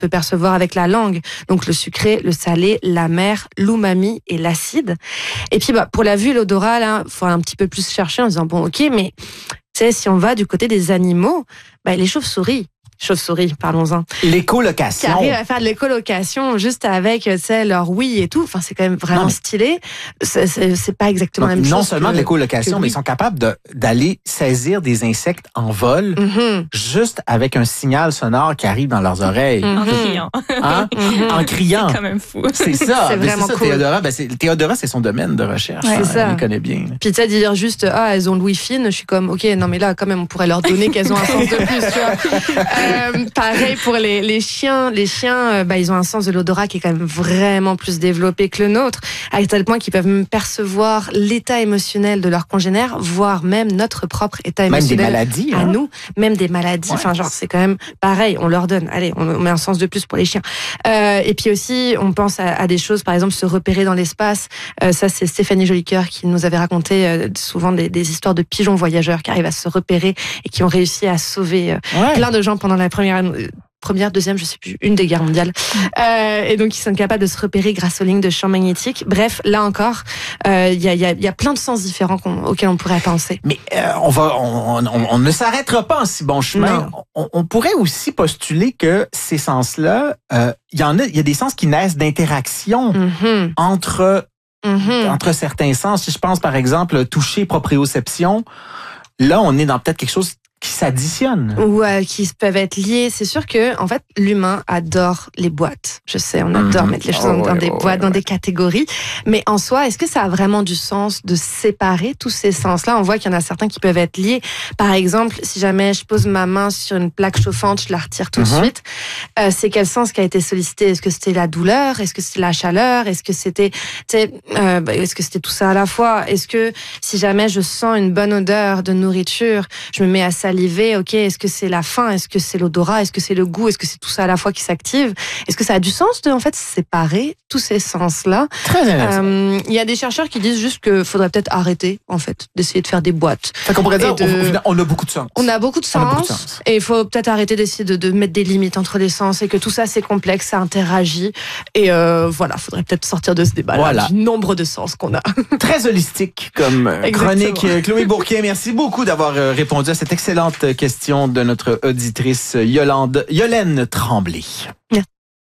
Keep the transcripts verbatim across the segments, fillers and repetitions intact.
peut percevoir avec la langue. Donc le sucré, le salé, l'amer, l'umami et l'acide. Et puis bah, pour la vue et l'odorat, là, faut un petit peu plus chercher en disant bon ok, mais tu sais, si on va du côté des animaux, bah, les chauves-souris, chauves-souris, parlons-en. L'écolocation. Qui arrivent à faire de l'écolocation juste avec, tu sais, leur oui et tout. Enfin, c'est quand même vraiment non, stylé. C'est, c'est, c'est pas exactement non, la même non chose. Non seulement que, de l'écolocation, mais oui. Ils sont capables de, d'aller saisir des insectes en vol mm-hmm. juste avec un signal sonore qui arrive dans leurs oreilles. Mm-hmm. En criant. Hein? Mm-hmm. En criant. C'est quand même fou. C'est ça. C'est vraiment c'est ça, cool. Théodora, ben c'est, Théodora, c'est son domaine de recherche. Ouais, hein, c'est ça. Elle les connaît bien. Puis tu sais, dire juste, ah, elles ont l'ouïe fine, je suis comme, ok, non mais là, quand même, on pourrait leur donner qu'elles ont un sens de plus, tu vois. Euh, pareil pour les Les, les chiens, les chiens, bah, ils ont un sens de l'odorat qui est quand même vraiment plus développé que le nôtre, à tel point qu'ils peuvent même percevoir l'état émotionnel de leurs congénères, voire même notre propre état émotionnel. Même des maladies, à hein? nous, même des maladies. Ouais. Enfin, genre, c'est quand même pareil. On leur donne. Allez, on met un sens de plus pour les chiens. Euh, et puis aussi, on pense à, à des choses, par exemple, se repérer dans l'espace. Euh, ça, c'est Stéphanie Jolicoeur qui nous avait raconté euh, souvent des, des histoires de pigeons voyageurs qui arrivent à se repérer et qui ont réussi à sauver euh, ouais. plein de gens pendant la première. Euh, Première, deuxième, je sais plus, une des guerres mondiales. Euh, et donc, ils sont capables de se repérer grâce aux lignes de champ magnétique. Bref, là encore, il euh, y, a, y, a, y a plein de sens différents qu'on, auxquels on pourrait penser. Mais euh, on va, on, on, on ne s'arrêtera pas en si bon chemin. On, on pourrait aussi postuler que ces sens-là, il euh, y en a, il y a des sens qui naissent d'interaction mm-hmm. entre mm-hmm. entre certains sens. Si je pense par exemple toucher, proprioception, là, on est dans peut-être quelque chose qui s'additionnent. Ou euh, qui peuvent être liés. C'est sûr que, en fait, l'humain adore les boîtes. Je sais, on adore mmh. mettre les choses oh, dans ouais, des oh, boîtes, ouais, dans ouais. des catégories. Mais en soi, est-ce que ça a vraiment du sens de séparer tous ces sens-là? On voit qu'il y en a certains qui peuvent être liés. Par exemple, si jamais je pose ma main sur une plaque chauffante, je la retire tout mmh. de suite. Euh, c'est quel sens qui a été sollicité? Est-ce que c'était la douleur? Est-ce que c'était la chaleur? Est-ce que c'était, tu sais, euh, est-ce que c'était tout ça à la fois? Est-ce que si jamais je sens une bonne odeur de nourriture, je me mets à saliver? Ok, est-ce que c'est la faim? Est-ce que c'est l'odorat? Est-ce que c'est le goût? Est-ce que c'est tout ça à la fois qui s'active? Est-ce que ça a du sens de, en fait, séparer tous ces sens-là? Très intéressant. Euh, il y a des chercheurs qui disent juste qu'il faudrait peut-être arrêter, en fait, d'essayer de faire des boîtes. Fait qu'on pourrait dire, de... on a beaucoup de sens. On a beaucoup de sens. Beaucoup de sens. Et il faut peut-être arrêter d'essayer de, de mettre des limites entre les sens et que tout ça, c'est complexe, ça interagit. Et euh, voilà, il faudrait peut-être sortir de ce débat-là, voilà. du nombre de sens qu'on a. Très holistique comme Exactement. Chronique. Chloé Bourquet, merci beaucoup d'avoir répondu à cette excellente question de notre auditrice Yolande, Yolène Tremblay. Merci.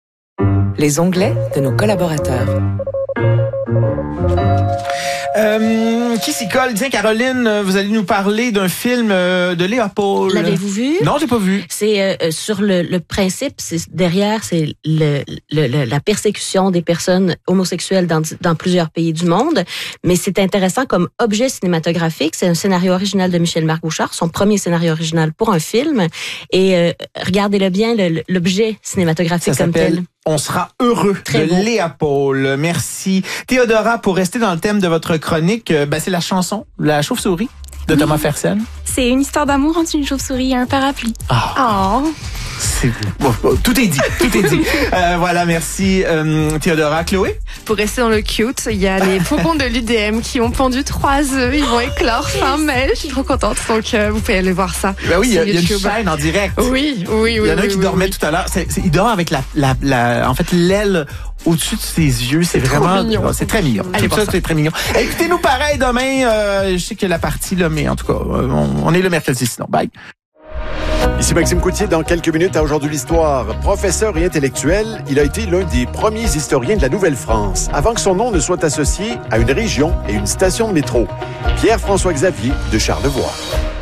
Les onglets de nos collaborateurs. Euh, qui s'y colle? Tiens, Caroline, vous allez nous parler d'un film de Léopold. L'avez-vous vu? Non, j'ai pas vu. C'est euh, sur le, le principe, c'est derrière, c'est le, le, le, la persécution des personnes homosexuelles dans, dans plusieurs pays du monde. Mais c'est intéressant comme objet cinématographique. C'est un scénario original de Michel-Marc Bouchard, son premier scénario original pour un film. Et euh, regardez-le bien, le, l'objet cinématographique Ça comme tel. On sera heureux Très de beau. Léopold. Merci. Théodora, pour rester dans le thème de votre chronique, ben c'est la chanson La chauve-souris de oui. Thomas Fersen. C'est une histoire d'amour entre une chauve-souris et un parapluie. Ah. Oh. C'est... Bon, bon, tout est dit, tout est dit. euh, voilà, merci euh, Théodora. Chloé? Pour rester dans le cute, il y a les faucons de l'U D M qui ont pondu trois œufs. Ils vont éclore fin mai. Je suis trop contente. Donc, euh, vous pouvez aller voir ça. Ben oui, il y a, y a une chaîne en direct. Oui, oui, oui. Il y en a oui, qui oui, dormait oui. tout à l'heure. C'est, c'est, il dort avec la, la, la, en fait, l'aile au-dessus de ses yeux. C'est, c'est vraiment mignon. Oh, c'est très mignon. Allez tout ça, ça, c'est très mignon. Écoutez-nous pareil demain. Euh, je sais qu'il y a la partie là, mais en tout cas, on, on est le mercredi sinon. Bye. Ici Maxime Coutier, dans quelques minutes à Aujourd'hui l'Histoire. Professeur et intellectuel, il a été l'un des premiers historiens de la Nouvelle-France, avant que son nom ne soit associé à une région et une station de métro. Pierre-François Xavier de Charlevoix.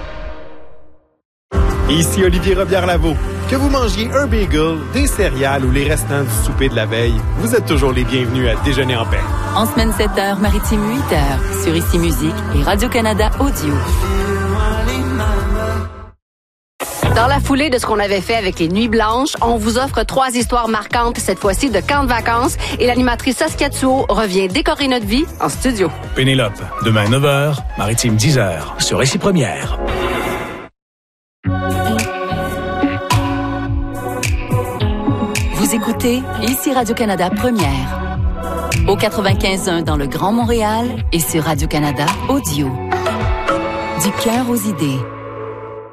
Ici Olivier Robillard-Lavaux. Que vous mangiez un bagel, des céréales ou les restants du souper de la veille, vous êtes toujours les bienvenus à Déjeuner en paix. En semaine sept heures, maritime huit heures, sur Ici Musique et Radio-Canada Audio. Dans la foulée de ce qu'on avait fait avec les Nuits Blanches, on vous offre trois histoires marquantes, cette fois-ci de camp de vacances, et l'animatrice Saskia Thuot revient décorer notre vie en studio. Pénélope, demain neuf heures, maritime dix heures, sur Ici Première. Vous écoutez Ici Radio-Canada Première. Au quatre-vingt-quinze un dans le Grand Montréal et sur Radio-Canada Audio. Du cœur aux idées.